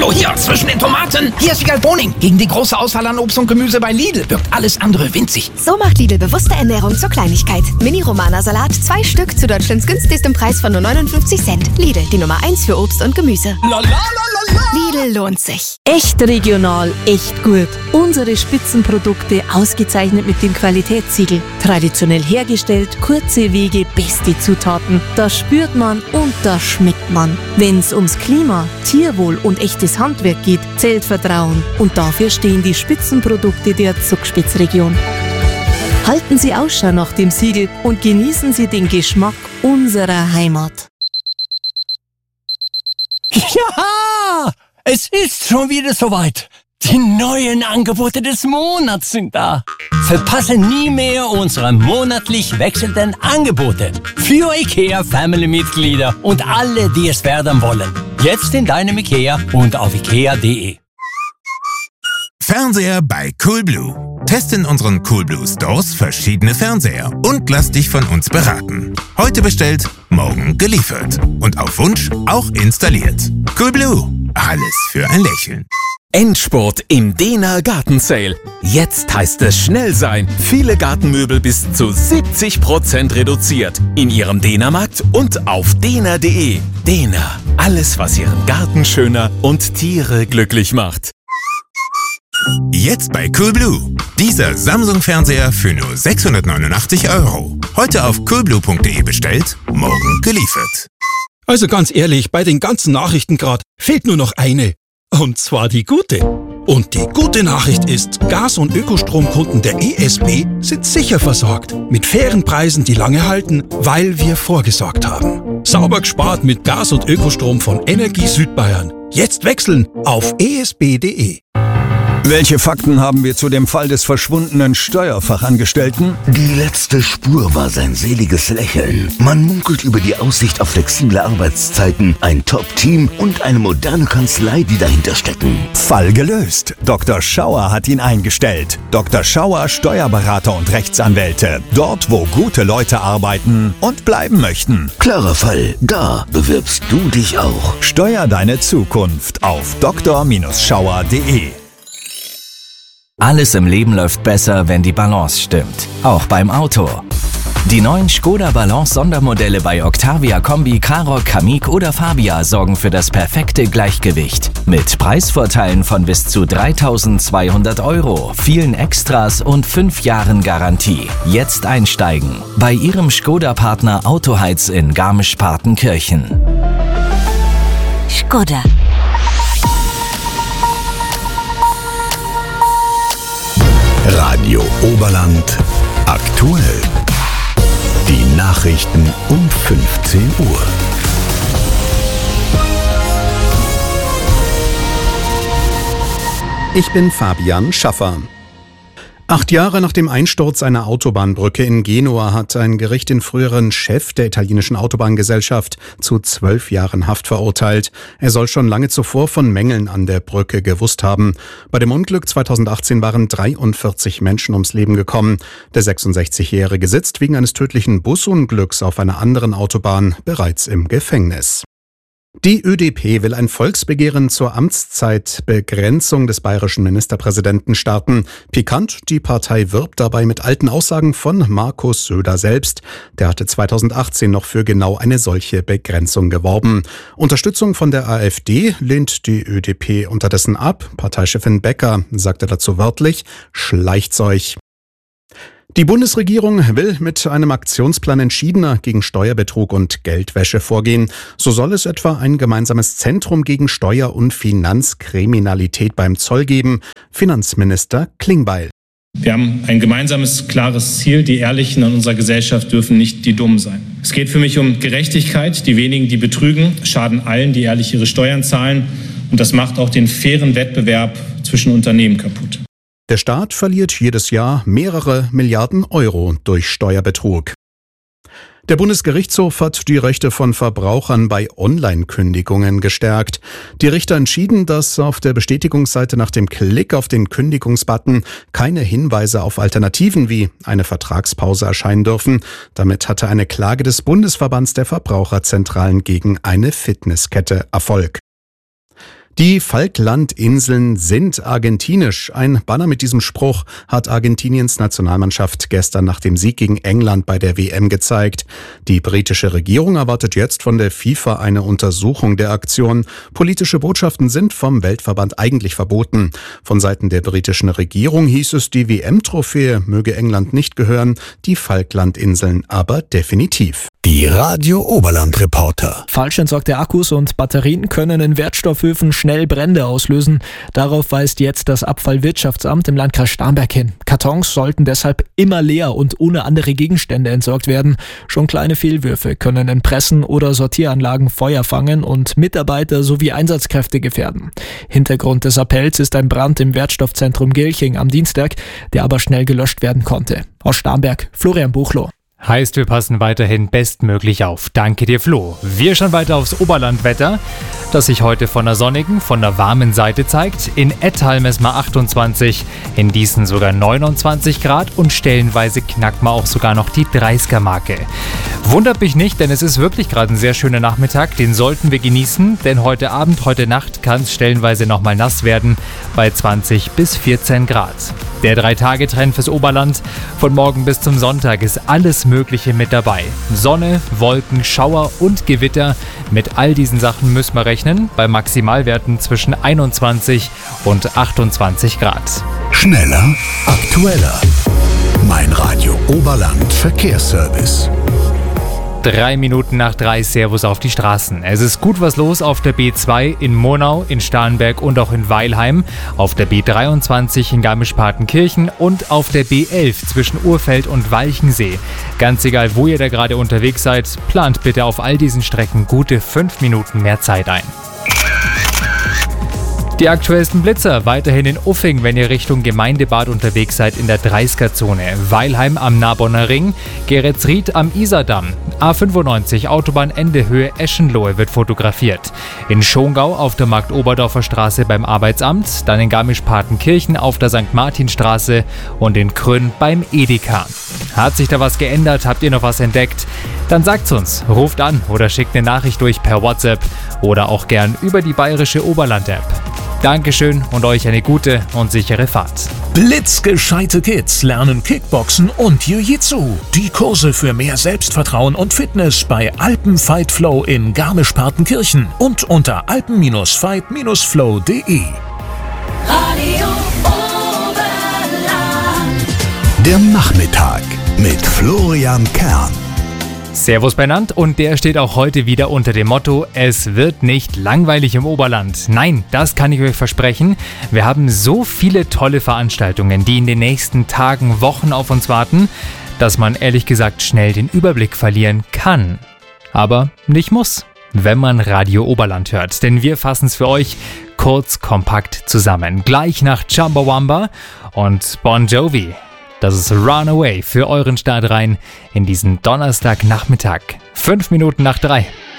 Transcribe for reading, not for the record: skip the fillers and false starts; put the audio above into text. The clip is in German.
So, hier, zwischen den Tomaten. Hier ist Wiegald Boning. Gegen die große Auswahl an Obst und Gemüse bei Lidl wirkt alles andere winzig. So macht Lidl bewusste Ernährung zur Kleinigkeit. Mini-Romana-Salat, 2 Stück zu Deutschlands günstigstem Preis von nur 59 Cent. Lidl, die Nummer 1 für Obst und Gemüse. Lidl lohnt sich. Echt regional, echt gut. Unsere Spitzenprodukte ausgezeichnet mit dem Qualitätssiegel. Traditionell hergestellt, kurze Wege, beste Zutaten. Das spürt man und das schmeckt man. Wenn's ums Klima, Tierwohl und echtes Handwerk geht, zählt Vertrauen. Und dafür stehen die Spitzenprodukte der Zugspitzregion. Halten Sie Ausschau nach dem Siegel und genießen Sie den Geschmack unserer Heimat. Ja, es ist schon wieder soweit. Die neuen Angebote des Monats sind da. Verpasse nie mehr unsere monatlich wechselnden Angebote. Für IKEA-Family-Mitglieder und alle, die es werden wollen. Jetzt in deinem IKEA und auf ikea.de. Fernseher bei Coolblue. Teste in unseren Coolblue Stores verschiedene Fernseher und lass dich von uns beraten. Heute bestellt, morgen geliefert. Und auf Wunsch auch installiert. Coolblue. Alles für ein Lächeln. Endspurt im Dena Garten Sale. Jetzt heißt es schnell sein. Viele Gartenmöbel bis zu 70% reduziert. In Ihrem Dena-Markt und auf dena.de. Dena. Alles, was Ihren Garten schöner und Tiere glücklich macht. Jetzt bei Coolblue. Dieser Samsung-Fernseher für nur 689 €. Heute auf coolblue.de bestellt, morgen geliefert. Also ganz ehrlich, bei den ganzen Nachrichten gerade fehlt nur noch eine. Und zwar die gute. Und die gute Nachricht ist, Gas- und Ökostromkunden der ESB sind sicher versorgt. Mit fairen Preisen, die lange halten, weil wir vorgesorgt haben. Sauber gespart mit Gas- und Ökostrom von Energie Südbayern. Jetzt wechseln auf esb.de. Welche Fakten haben wir zu dem Fall des verschwundenen Steuerfachangestellten? Die letzte Spur war sein seliges Lächeln. Man munkelt über die Aussicht auf flexible Arbeitszeiten, ein Top-Team und eine moderne Kanzlei, die dahinter stecken. Fall gelöst. Dr. Schauer hat ihn eingestellt. Dr. Schauer, Steuerberater und Rechtsanwälte. Dort, wo gute Leute arbeiten und bleiben möchten. Klarer Fall. Da bewirbst du dich auch. Steuer deine Zukunft auf dr-schauer.de. Alles im Leben läuft besser, wenn die Balance stimmt. Auch beim Auto. Die neuen Skoda Balance Sondermodelle bei Octavia Kombi, Karoq, Kamiq oder Fabia sorgen für das perfekte Gleichgewicht. Mit Preisvorteilen von bis zu 3.200 €, vielen Extras und 5 Jahren Garantie. Jetzt einsteigen. Bei Ihrem Skoda-Partner Autoheiz in Garmisch-Partenkirchen. Skoda. Radio Oberland aktuell. Die Nachrichten um 15 Uhr. Ich bin Fabian Schaffer. 8 Jahre nach dem Einsturz einer Autobahnbrücke in Genua hat ein Gericht den früheren Chef der italienischen Autobahngesellschaft zu 12 Jahren Haft verurteilt. Er soll schon lange zuvor von Mängeln an der Brücke gewusst haben. Bei dem Unglück 2018 waren 43 Menschen ums Leben gekommen. Der 66-Jährige sitzt wegen eines tödlichen Busunglücks auf einer anderen Autobahn bereits im Gefängnis. Die ÖDP will ein Volksbegehren zur Amtszeitbegrenzung des bayerischen Ministerpräsidenten starten. Pikant, die Partei wirbt dabei mit alten Aussagen von Markus Söder selbst. Der hatte 2018 noch für genau eine solche Begrenzung geworben. Unterstützung von der AfD lehnt die ÖDP unterdessen ab. Parteichefin Becker sagte dazu wörtlich: Schleicht's euch. Die Bundesregierung will mit einem Aktionsplan entschiedener gegen Steuerbetrug und Geldwäsche vorgehen. So soll es etwa ein gemeinsames Zentrum gegen Steuer- und Finanzkriminalität beim Zoll geben. Finanzminister Klingbeil. Wir haben ein gemeinsames, klares Ziel. Die Ehrlichen in unserer Gesellschaft dürfen nicht die Dummen sein. Es geht für mich um Gerechtigkeit. Die wenigen, die betrügen, schaden allen, die ehrlich ihre Steuern zahlen. Und das macht auch den fairen Wettbewerb zwischen Unternehmen kaputt. Der Staat verliert jedes Jahr mehrere Milliarden Euro durch Steuerbetrug. Der Bundesgerichtshof hat die Rechte von Verbrauchern bei Online-Kündigungen gestärkt. Die Richter entschieden, dass auf der Bestätigungsseite nach dem Klick auf den Kündigungsbutton keine Hinweise auf Alternativen wie eine Vertragspause erscheinen dürfen. Damit hatte eine Klage des Bundesverbands der Verbraucherzentralen gegen eine Fitnesskette Erfolg. Die Falklandinseln sind argentinisch. Ein Banner mit diesem Spruch hat Argentiniens Nationalmannschaft gestern nach dem Sieg gegen England bei der WM gezeigt. Die britische Regierung erwartet jetzt von der FIFA eine Untersuchung der Aktion. Politische Botschaften sind vom Weltverband eigentlich verboten. Von Seiten der britischen Regierung hieß es, die WM-Trophäe möge England nicht gehören, die Falklandinseln aber definitiv. Die Radio Oberland Reporter. Falsch entsorgte Akkus und Batterien können in Wertstoffhöfen schnell Brände auslösen. Darauf weist jetzt das Abfallwirtschaftsamt im Landkreis Starnberg hin. Kartons sollten deshalb immer leer und ohne andere Gegenstände entsorgt werden. Schon kleine Fehlwürfe können in Pressen oder Sortieranlagen Feuer fangen und Mitarbeiter sowie Einsatzkräfte gefährden. Hintergrund des Appells ist ein Brand im Wertstoffzentrum Gilching am Dienstag, der aber schnell gelöscht werden konnte. Aus Starnberg, Florian Buchloh. Heißt, wir passen weiterhin bestmöglich auf. Danke dir, Flo. Wir schauen weiter aufs Oberlandwetter, das sich heute von der sonnigen, von der warmen Seite zeigt. In Ettal messen wir 28, in Diesen sogar 29 Grad und stellenweise knackt man auch sogar noch die 30er-Marke. Wundert mich nicht, denn es ist wirklich gerade ein sehr schöner Nachmittag. Den sollten wir genießen, denn heute Abend, heute Nacht kann es stellenweise nochmal nass werden bei 20 bis 14 Grad. Der 3-Tage-Trend fürs Oberland. Von morgen bis zum Sonntag ist alles Mögliche mit dabei. Sonne, Wolken, Schauer und Gewitter. Mit all diesen Sachen müssen wir rechnen. Bei Maximalwerten zwischen 21 und 28 Grad. Schneller, aktueller. Mein Radio Oberland Verkehrsservice. 3 Minuten nach 3, Servus auf die Straßen. Es ist gut was los auf der B2 in Monau, in Starnberg und auch in Weilheim, auf der B23 in Garmisch-Partenkirchen und auf der B11 zwischen Urfeld und Walchensee. Ganz egal, wo ihr da gerade unterwegs seid, plant bitte auf all diesen Strecken gute 5 Minuten mehr Zeit ein. Die aktuellsten Blitzer weiterhin in Uffing, wenn ihr Richtung Gemeindebad unterwegs seid in der 30er-Zone. Weilheim am Narbonner Ring, Geretsried am Isardamm. A95 Autobahnende Höhe Eschenlohe wird fotografiert. In Schongau auf der Markt-Oberdorfer Straße beim Arbeitsamt, dann in Garmisch-Partenkirchen auf der St. Martinstraße und in Krönn beim Edeka. Hat sich da was geändert? Habt ihr noch was entdeckt? Dann sagt's uns, ruft an oder schickt eine Nachricht durch per WhatsApp oder auch gern über die bayerische Oberland-App. Dankeschön und euch eine gute und sichere Fahrt. Blitzgescheite Kids lernen Kickboxen und Jiu-Jitsu. Die Kurse für mehr Selbstvertrauen und Fitness bei Alpenfight Flow in Garmisch-Partenkirchen und unter alpen-fight-flow.de. Radio Oberland. Der Nachmittag mit Florian Kern. Servus Bernand und der steht auch heute wieder unter dem Motto, es wird nicht langweilig im Oberland. Nein, das kann ich euch versprechen. Wir haben so viele tolle Veranstaltungen, die in den nächsten Tagen, Wochen auf uns warten, dass man ehrlich gesagt schnell den Überblick verlieren kann. Aber nicht muss, wenn man Radio Oberland hört. Denn wir fassen es für euch kurz, kompakt zusammen. Gleich nach Chumbawamba und Bon Jovi. Das ist Runaway für euren Start rein in diesen Donnerstagnachmittag. 5 Minuten nach 3.